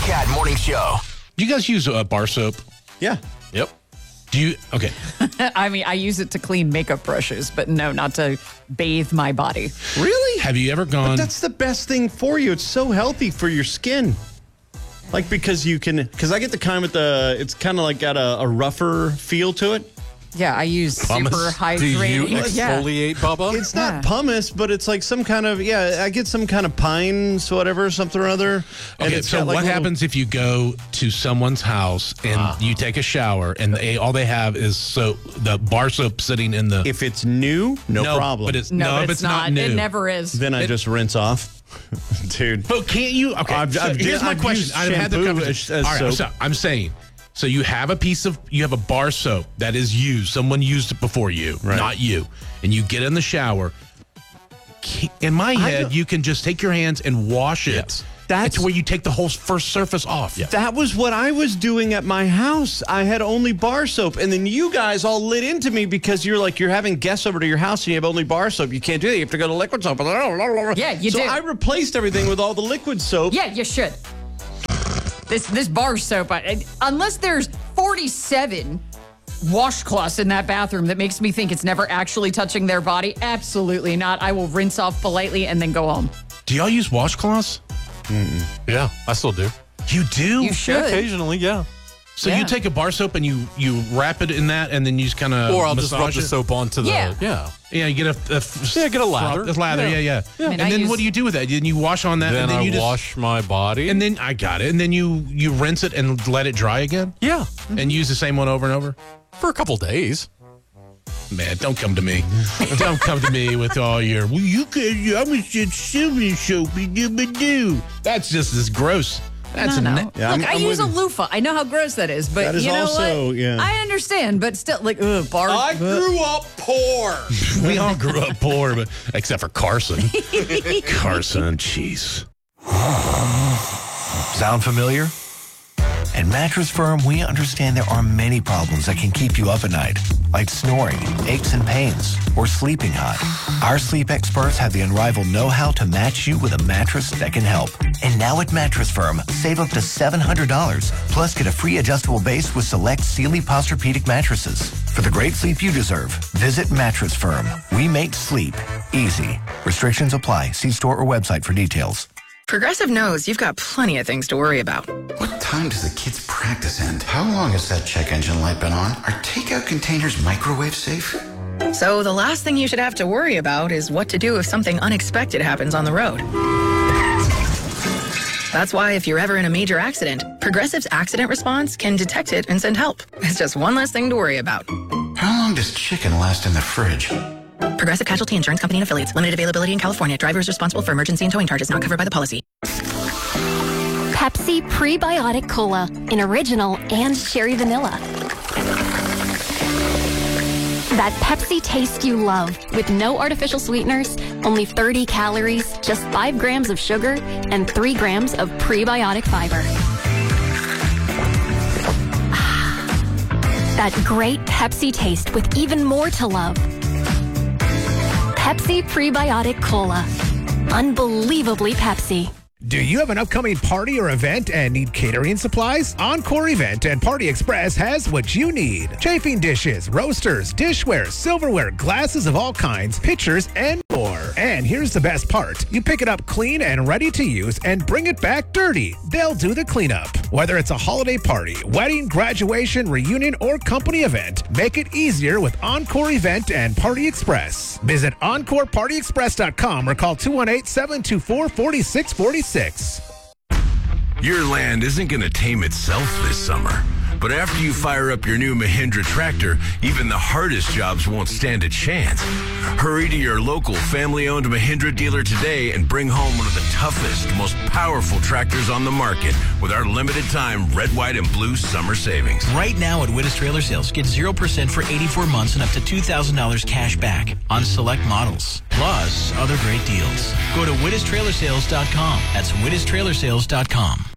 Cat Morning Show. Do you guys use bar soap? Yeah. Yep. Do you? Okay. I mean, I use it to clean makeup brushes, but no, not to bathe my body. Really? Have you ever gone? But that's the best thing for you. It's so healthy for your skin. Like, because I get the kind with it's kind of like got a rougher feel to it. Yeah, I use Pumice? super hydrating. Do you Yeah. exfoliate, Bubba? It's not pumice, but it's like some kind of, I get some kind of pines, whatever, something or other. And Okay, it's so got, like, what little- happens if you go to someone's house and you take a shower and all they have is the bar soap sitting in the... If it's new, no problem. But it's, No, but it's not. new. It never is. Then I just rinse off. Dude. But can't you? Okay, here's my question. I've had the conversation. All right, so I'm saying, so you have a bar soap that is used. Someone used it before you, not you, and you get in the shower. In my head, you can just take your hands and wash it. Yes. That's where you take the whole first surface off. Yeah. That was what I was doing at my house. I had only bar soap. And then you guys all lit into me because you're having guests over to your house and you have only bar soap. You can't do that. You have to go to liquid soap. Yeah, you do. So I replaced everything with all the liquid soap. Yeah, you should. This bar soap, unless there's 47 washcloths in that bathroom that makes me think it's never actually touching their body, absolutely not. I will rinse off politely and then go home. Do y'all use washcloths? Yeah, I still do. You do? You should. Occasionally, yeah. So Yeah. you take a bar soap and you wrap it in that, and then you just kind of Or I'll just rub the soap onto the... Yeah. Yeah. Yeah, you get get a lather. A lather, yeah. I mean, And I then use- what do you do with that? Then you wash on that, Then and then I you just wash my body. and then I got it, and then you rinse it and let it dry again, yeah, and use the same one over and over. for a couple days. Man, don't come to me. Don't come to me with all your. Well, you could. I'm a silver soapy do. That's just as gross. That's No. Yeah, Look, I I'm use a with you. loofah. I know how gross that is, but That is you know also, what? yeah. I understand, but still, bar. grew up poor. We all grew up poor, but except for Carson. Carson, jeez. Sound familiar? At Mattress Firm, we understand there are many problems that can keep you up at night, like snoring, aches and pains, or sleeping hot. Our sleep experts have the unrivaled know-how to match you with a mattress that can help. And now at Mattress Firm, save up to $700, plus get a free adjustable base with select Sealy Posturepedic mattresses. For the great sleep you deserve, visit Mattress Firm. We make sleep easy. Restrictions apply. See store or website for details. Progressive knows you've got plenty of things to worry about. What time does the kids' practice end? How long has that check engine light been on? Are takeout containers microwave safe? So the last thing you should have to worry about is what to do if something unexpected happens on the road. That's why if you're ever in a major accident, Progressive's accident response can detect it and send help. It's just one less thing to worry about. How long does chicken last in the fridge? Progressive Casualty Insurance Company and Affiliates. Limited availability in California. Driver is responsible for emergency and towing charges not covered by the policy. Pepsi Prebiotic Cola in original and cherry vanilla. That Pepsi taste you love with no artificial sweeteners, only 30 calories, just 5 grams of sugar, and 3 grams of prebiotic fiber. That great Pepsi taste with even more to love. Pepsi Prebiotic Cola. Unbelievably Pepsi. Do you have an upcoming party or event and need catering supplies? Encore Event and Party Express has what you need. Chafing dishes, roasters, dishware, silverware, glasses of all kinds, pitchers, and more. And here's the best part. You pick it up clean and ready to use and bring it back dirty. They'll do the cleanup. Whether it's a holiday party, wedding, graduation, reunion, or company event, make it easier with Encore Event and Party Express. Visit EncorePartyExpress.com or call 218-724-4646. Your land isn't going to tame itself this summer. But after you fire up your new Mahindra tractor, even the hardest jobs won't stand a chance. Hurry to your local family-owned Mahindra dealer today and bring home one of the toughest, most powerful tractors on the market with our limited-time red, white, and blue summer savings. Right now at Wittes Trailer Sales, get 0% for 84 months and up to $2,000 cash back on select models. Plus, other great deals. Go to WittisTrailersales.com. That's WittisTrailersales.com.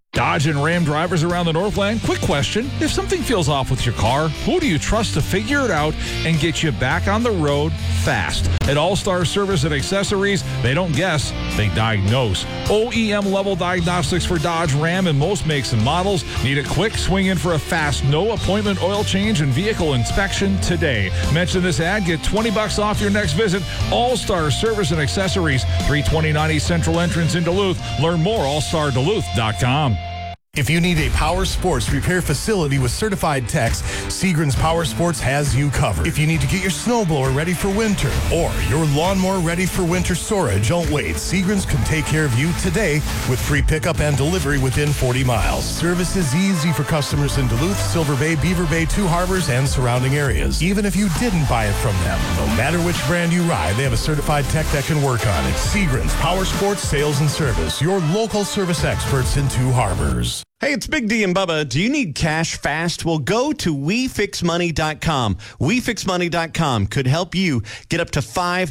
Dodge and Ram drivers around the Northland, quick question. If something feels off with your car, who do you trust to figure it out and get you back on the road fast? At All-Star Service and Accessories, they don't guess, they diagnose. OEM-level diagnostics for Dodge, Ram, and most makes and models. Need it quick? Swing in for a fast, no-appointment oil change and vehicle inspection today. Mention this ad, get $20 off your next visit. All-Star Service and Accessories, 329 East Central entrance in Duluth. Learn more, allstarduluth.com. If you need a power sports repair facility with certified techs, Seagram's Power Sports has you covered. If you need to get your snowblower ready for winter or your lawnmower ready for winter storage, don't wait. Seagram's can take care of you today with free pickup and delivery within 40 miles. Service is easy for customers in Duluth, Silver Bay, Beaver Bay, Two Harbors, and surrounding areas. Even if you didn't buy it from them, no matter which brand you ride, they have a certified tech that can work on it. Seagram's Power Sports Sales and Service, your local service experts in Two Harbors. Hey, it's Big D and Bubba. Do you need cash fast? Well, go to WeFixMoney.com. WeFixMoney.com could help you get up to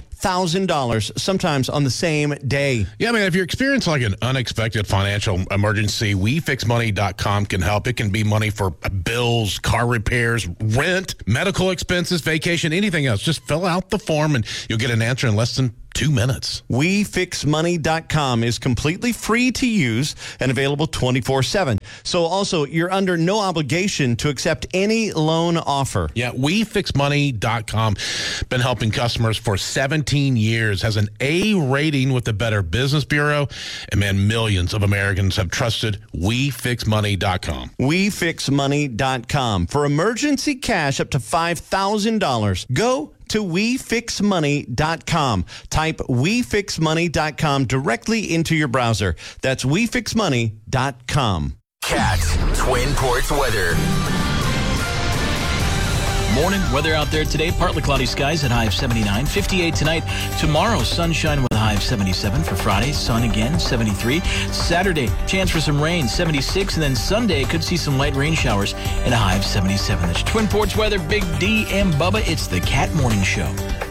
$5,000 sometimes on the same day. Yeah, I mean, if you're experiencing like an unexpected financial emergency, WeFixMoney.com can help. It can be money for bills, car repairs, rent, medical expenses, vacation, anything else. Just fill out the form and you'll get an answer in less than 2 minutes. WeFixMoney.com is completely free to use and available 24/7. So also, you're under no obligation to accept any loan offer. Yeah, WeFixMoney.com. Been helping customers for 17 years. Has an A rating with the Better Business Bureau. And man, millions of Americans have trusted WeFixMoney.com. WeFixMoney.com. For emergency cash up to $5,000, go to WeFixMoney.com. Type WeFixMoney.com directly into your browser. That's WeFixMoney.com. Cat Twin Ports weather. Morning weather out there today. Partly cloudy skies at high of 79. 58 tonight. Tomorrow, sunshine with a high of 77. For Friday, sun again, 73. Saturday, chance for some rain, 76. And then Sunday, could see some light rain showers and a high of 77. That's Twin Ports weather. Big D and Bubba. It's the Cat Morning Show.